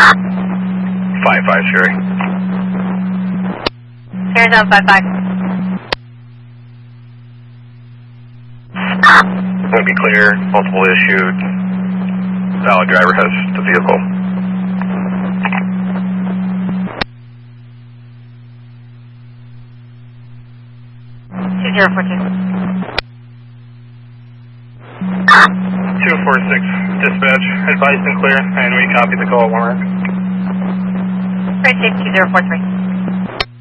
5-5, Sherry. Arizona 5-5. Going to be clear, multiple issued. Valid driver has the vehicle. Two 246, dispatch, advised and clear, and we copy the call warrant. Great, 2043.